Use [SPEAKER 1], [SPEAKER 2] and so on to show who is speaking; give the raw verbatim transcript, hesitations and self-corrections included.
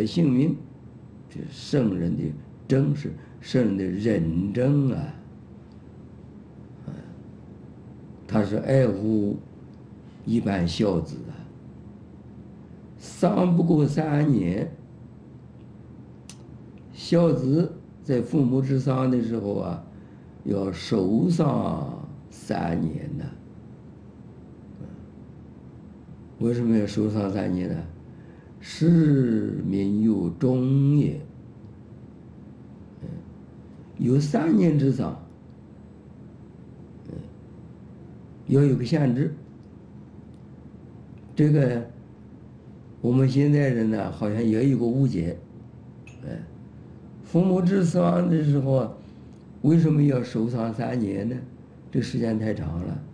[SPEAKER 1] 的性命，这是圣人的真是圣人的认真啊！他是爱护一般孝子啊，丧不过三年，孝子在父母之丧的时候啊，要守丧三年呢。为什么要守丧三年呢？是民有终也。有三年之丧，要有个限制。这个我们现在人呢，好像也有个误解，哎，父母之丧的时候，为什么要守丧三年呢？这个时间太长了。